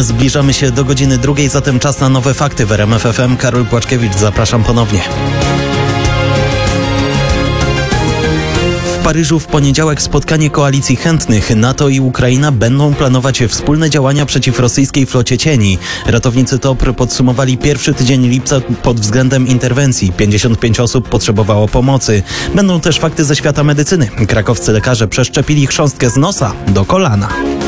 Zbliżamy się do godziny 2, zatem czas na nowe fakty w RMF FM. Karol Płaczkiewicz, zapraszam ponownie. W Paryżu w poniedziałek spotkanie koalicji chętnych. NATO i Ukraina będą planować wspólne działania przeciw rosyjskiej flocie cieni. Ratownicy TOPR podsumowali pierwszy tydzień lipca pod względem interwencji. 55 osób potrzebowało pomocy. Będą też fakty ze świata medycyny. Krakowscy lekarze przeszczepili chrząstkę z nosa do kolana.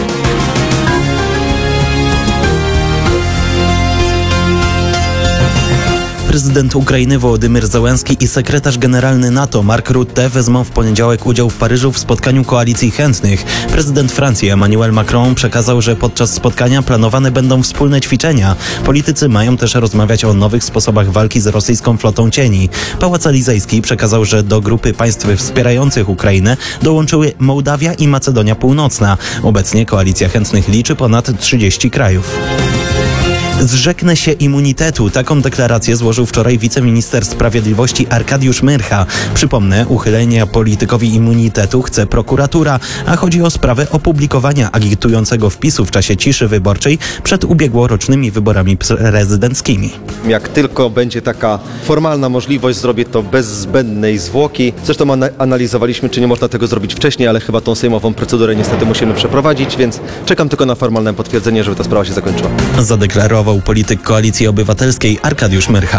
Prezydent Ukrainy Wołodymyr Zełenski i sekretarz generalny NATO Mark Rutte wezmą w poniedziałek udział w Paryżu w spotkaniu koalicji chętnych. Prezydent Francji Emmanuel Macron przekazał, że podczas spotkania planowane będą wspólne ćwiczenia. Politycy mają też rozmawiać o nowych sposobach walki z rosyjską flotą cieni. Pałac Elizejski przekazał, że do grupy państw wspierających Ukrainę dołączyły Mołdawia i Macedonia Północna. Obecnie koalicja chętnych liczy ponad 30 krajów. Zrzeknę się immunitetu. Taką deklarację złożył wczoraj wiceminister sprawiedliwości Arkadiusz Myrcha. Przypomnę, uchylenia politykowi immunitetu chce prokuratura, a chodzi o sprawę opublikowania agitującego wpisu w czasie ciszy wyborczej przed ubiegłorocznymi wyborami prezydenckimi. Jak tylko będzie taka formalna możliwość, zrobię to bez zbędnej zwłoki. Zresztą analizowaliśmy, czy nie można tego zrobić wcześniej, ale chyba tą sejmową procedurę niestety musimy przeprowadzić, więc czekam tylko na formalne potwierdzenie, żeby ta sprawa się zakończyła. Zadeklarował polityk Koalicji Obywatelskiej Arkadiusz Myrcha.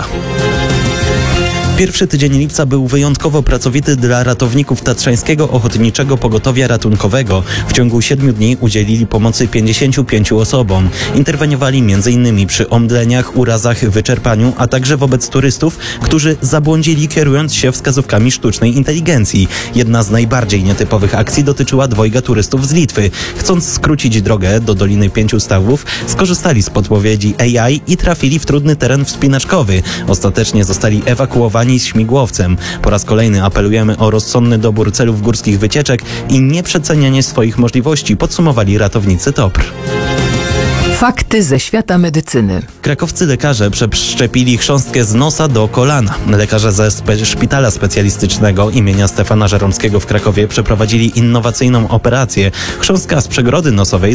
Pierwszy tydzień lipca był wyjątkowo pracowity dla ratowników Tatrzańskiego Ochotniczego Pogotowia Ratunkowego. W ciągu 7 dni udzielili pomocy 55 osobom. Interweniowali m.in. przy omdleniach, urazach, wyczerpaniu, a także wobec turystów, którzy zabłądzili, kierując się wskazówkami sztucznej inteligencji. Jedna z najbardziej nietypowych akcji dotyczyła dwojga turystów z Litwy. Chcąc skrócić drogę do Doliny Pięciu Stawów, skorzystali z podpowiedzi AI i trafili w trudny teren wspinaczkowy. Ostatecznie zostali ewakuowani z śmigłowcem. Po raz kolejny apelujemy o rozsądny dobór celów górskich wycieczek i nieprzecenianie swoich możliwości, podsumowali ratownicy TOPR. Fakty ze świata medycyny. Krakowscy lekarze przeszczepili chrząstkę z nosa do kolana. Lekarze ze szpitala specjalistycznego imienia Stefana Żeromskiego w Krakowie przeprowadzili innowacyjną operację. Chrząstka z przegrody nosowej